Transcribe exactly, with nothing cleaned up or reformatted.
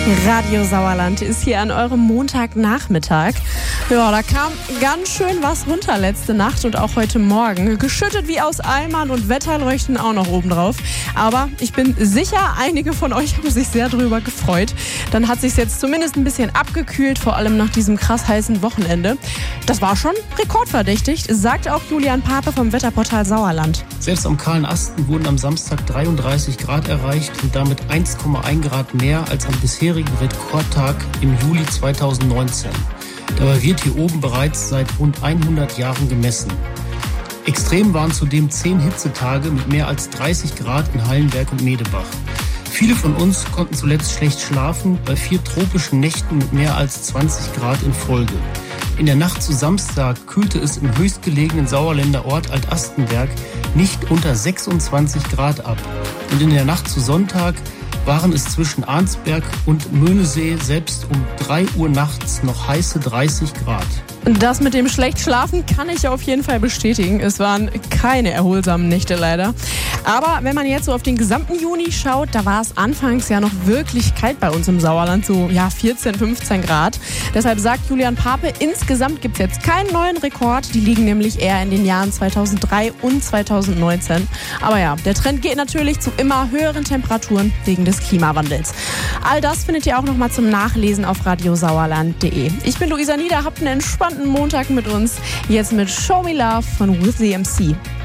Radio Sauerland ist hier an eurem Montagnachmittag. Ja, da kam ganz schön was runter letzte Nacht und auch heute Morgen. Geschüttet wie aus Eimern und Wetterleuchten auch noch obendrauf. Aber ich bin sicher, einige von euch haben sich sehr drüber gefreut. Dann hat sich's jetzt zumindest ein bisschen abgekühlt, vor allem nach diesem krass heißen Wochenende. Das war schon rekordverdächtig, sagt auch Julian Pape vom Wetterportal Sauerland. Selbst am kahlen Asten wurden am Samstag dreiunddreißig Grad erreicht und damit eins Komma eins Grad mehr als am bisherigen Rekordtag im Juli zweitausendneunzehn. Dabei wird hier oben bereits seit rund hundert Jahren gemessen. Extrem waren zudem zehn Hitzetage mit mehr als dreißig Grad in Hallenberg und Medebach. Viele von uns konnten zuletzt schlecht schlafen bei vier tropischen Nächten mit mehr als zwanzig Grad in Folge. In der Nacht zu Samstag kühlte es im höchstgelegenen Sauerländer Ort Alt-Astenberg nicht unter sechsundzwanzig Grad ab. Und in der Nacht zu Sonntag waren es zwischen Arnsberg und Möhnesee selbst um drei Uhr nachts noch heiße dreißig Grad. Das mit dem schlecht schlafen kann ich auf jeden Fall bestätigen. Es waren keine erholsamen Nächte leider. Aber wenn man jetzt so auf den gesamten Juni schaut, da war es anfangs ja noch wirklich kalt bei uns im Sauerland, so ja vierzehn, fünfzehn Grad. Deshalb sagt Julian Pape, insgesamt gibt es jetzt keinen neuen Rekord. Die liegen nämlich eher in den Jahren zweitausenddrei und zweitausendneunzehn. Aber ja, der Trend geht natürlich zu immer höheren Temperaturen wegen des Klimawandels. All das findet ihr auch noch mal zum Nachlesen auf radiosauerland punkt de. Ich bin Luisa Nieder, habt einen entspannten Montag mit uns. Jetzt mit Show Me Love von With The M C.